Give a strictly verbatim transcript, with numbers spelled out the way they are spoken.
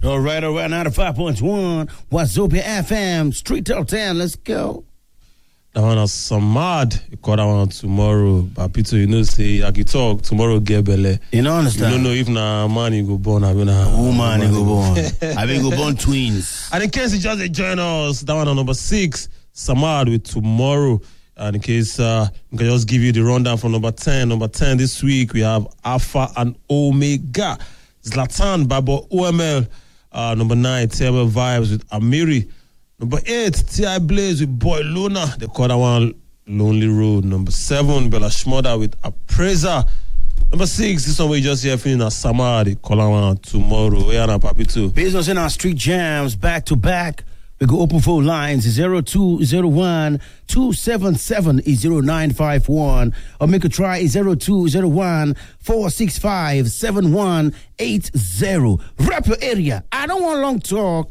All right, all right, ninety-five point one, Wazobia F M, Street Top ten, let's go. That one is some mad. You call that one tomorrow. But Peter, you know, say, I can talk, tomorrow get belle. You know, understand? You don't know if na man you go born, I mean, na woman you go born. I mean, go born twins. And in case you just join us, that one on number six, Samad with tomorrow. And in case uh, we can just give you the rundown from number ten. Number ten this week, we have Alpha and Omega. Zlatan, Babo, O M L. Uh, number nine, T M L Vibes with Amiri. Number eight, T I Blaze with Boy Luna. They call that one Lonely Road. Number seven, Bella Shmoda with Appraiser. Number six, this one we just hear feeling a Samad. They call that one tomorrow. Yeah, na papi too. Business in our street jams, back to back. We go open phone lines zero two zero one, two seven seven, zero nine five one or make a try zero two zero one, four six five, seven one eight zero. Rap your area. I don't want long talk.